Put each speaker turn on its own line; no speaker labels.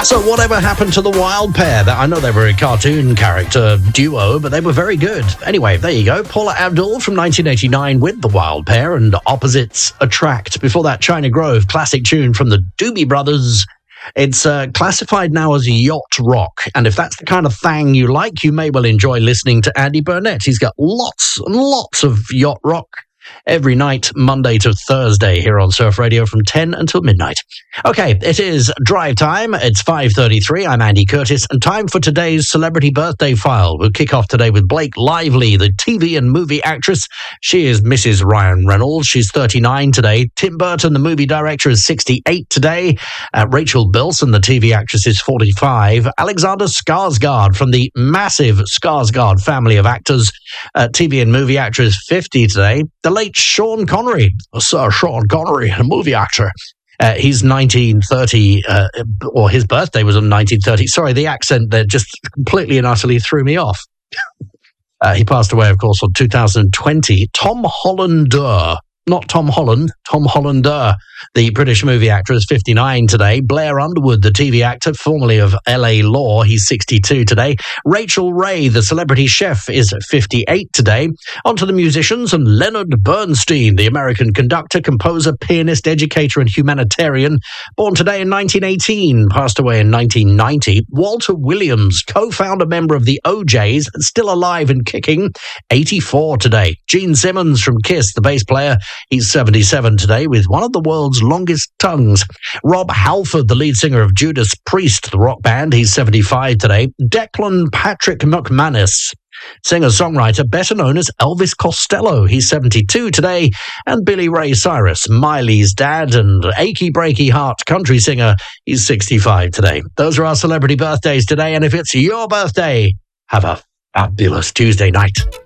So whatever happened to the Wild Pair? I know they were a cartoon character duo, but they were very good. Anyway, there you go. Paula Abdul from 1989 with the Wild Pair and Opposites Attract. Before that, China Grove, classic tune from the Doobie Brothers. It's classified now as yacht rock, and if that's the kind of thing you like, you may well enjoy listening to Andy Burnett. He's got lots and lots of yacht rock every night, Monday to Thursday, here on Surf Radio from 10 until midnight. Okay, it is drive time. It's 5:33. I'm Andy Curtis, and time for today's Celebrity Birthday File. We'll kick off today with Blake Lively, the TV and movie actress. She is Mrs. Ryan Reynolds. She's 39 today. Tim Burton, the movie director, is 68 today. Rachel Bilson, the TV actress, is 45. Alexander Skarsgård from the massive Skarsgård family of actors, TV and movie actor, is 50 today. The late Sean Connery, Sir Sean Connery, a movie actor. He's 1930, or his birthday was on 1930. Sorry, the accent there just completely and utterly threw me off. He passed away, of course, on 2020. Tom Hollander, not Tom Holland, Tom Hollander, the British movie actor, is 59 today. Blair Underwood, the TV actor, formerly of LA Law, he's 62 today. Rachel Ray, the celebrity chef, is 58 today. On to the musicians, and Leonard Bernstein, the American conductor, composer, pianist, educator, and humanitarian, born today in 1918, passed away in 1990. Walter Williams, co-founder member of the O'Jays, still alive and kicking, 84 today. Gene Simmons from Kiss, the bass player, he's 77 today, with one of the world's longest tongues. Rob Halford, the lead singer of Judas Priest, the rock band, he's 75 today. Declan Patrick McManus, singer-songwriter, better known as Elvis Costello, he's 72 today. And Billy Ray Cyrus, Miley's dad and achy breaky heart country singer, he's 65 today. Those are our celebrity birthdays today, and if it's your birthday, have a fabulous Tuesday night.